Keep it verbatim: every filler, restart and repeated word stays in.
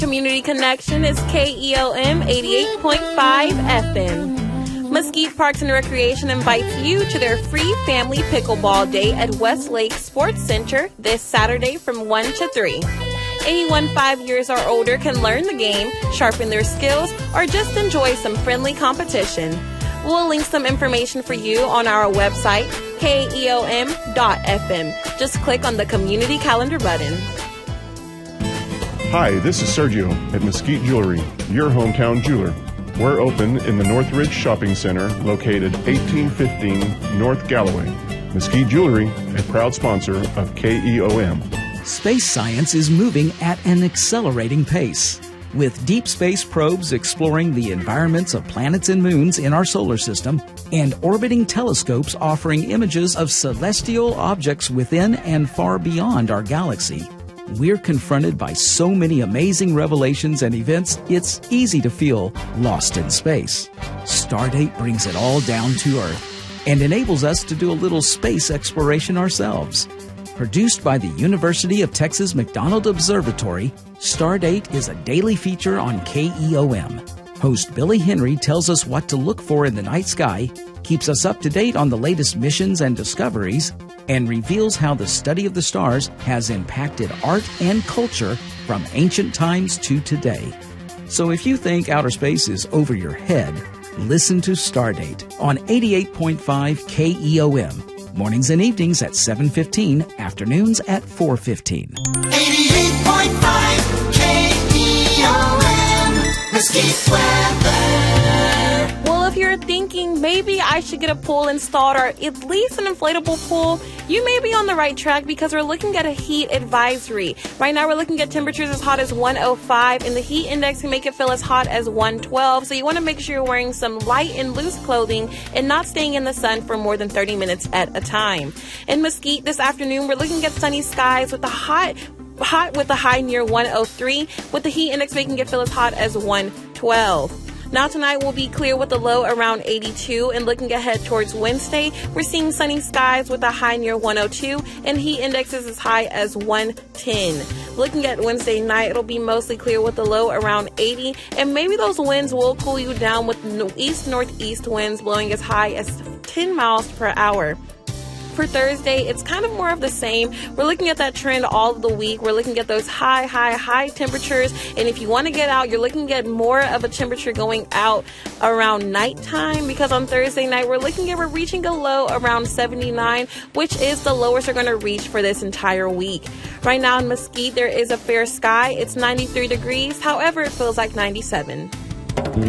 Community Connection is K E O M eighty-eight point five F M. Mesquite Parks and Recreation invites you to their free family pickleball day at Westlake Sports Center this Saturday from one to three. Anyone five years or older can learn the game, sharpen their skills, or just enjoy some friendly competition. We'll link some information for you on our website, K E O M dot F M. Just click on the Community Calendar button. Hi, this is Sergio at Mesquite Jewelry, your hometown jeweler. We're open in the Northridge Shopping Center, located eighteen fifteen North Galloway. Mesquite Jewelry, a proud sponsor of K E O M. Space science is moving at an accelerating pace. With deep space probes exploring the environments of planets and moons in our solar system, and orbiting telescopes offering images of celestial objects within and far beyond our galaxy, we're confronted by so many amazing revelations and events, it's easy to feel lost in space. Stardate brings it all down to Earth and enables us to do a little space exploration ourselves. Produced by the University of Texas McDonald Observatory, Stardate is a daily feature on K E O M. Host Billy Henry tells us what to look for in the night sky, keeps us up to date on the latest missions and discoveries, and reveals how the study of the stars has impacted art and culture from ancient times to today. So if you think outer space is over your head, listen to Stardate on eighty-eight point five K E O M. Mornings and evenings at seven fifteen, afternoons at four fifteen. eighty-eight point five K E O M, Mesquite weather. Well, if you're thinking maybe I should get a pool installed or at least an inflatable pool, you may be on the right track because we're looking at a heat advisory. Right now we're looking at temperatures as hot as one oh five, and the heat index can make it feel as hot as one twelve. So you want to make sure you're wearing some light and loose clothing and not staying in the sun for more than thirty minutes at a time. In Mesquite this afternoon, we're looking at sunny skies with a hot hot with a high near one oh three, with the heat index making it feel as hot as one twelve. Now tonight will be clear with a low around eighty-two, and looking ahead towards Wednesday, we're seeing sunny skies with a high near one oh two and heat indexes as high as one ten. Looking at Wednesday night, it'll be mostly clear with a low around eighty, and maybe those winds will cool you down with east-northeast winds blowing as high as ten miles per hour. For Thursday, it's kind of more of the same. We're looking at that trend all of the week. We're looking at those high, high, high temperatures. And if you want to get out, you're looking at more of a temperature going out around nighttime, because on Thursday night, we're looking at we're reaching a low around seventy-nine, which is the lowest we're going to reach for this entire week. Right now in Mesquite, there is a fair sky. It's ninety-three degrees. However, it feels like ninety-seven.